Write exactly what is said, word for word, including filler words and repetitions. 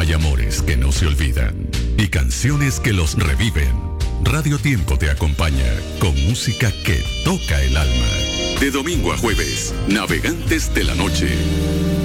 Hay amores que no se olvidan y canciones que los reviven. Radio Tiempo te acompaña con música que toca el alma. De domingo a jueves, Navegantes de la Noche.